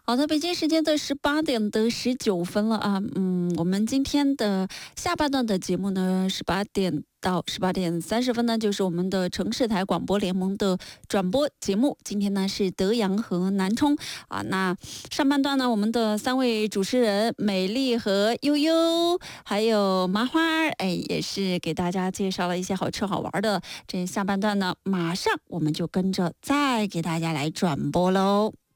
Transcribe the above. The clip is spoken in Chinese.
好的，北京时间的18:19了啊，我们今天的下半段的节目呢，18点到18:30呢，就是我们的城市台广播联盟的转播节目。今天呢是德阳和南充啊，那上半段呢，我们的3位主持人美丽和悠悠，还有麻花，也是给大家介绍了一些好吃好玩的。这下半段呢，马上我们就跟着再给大家来转播喽。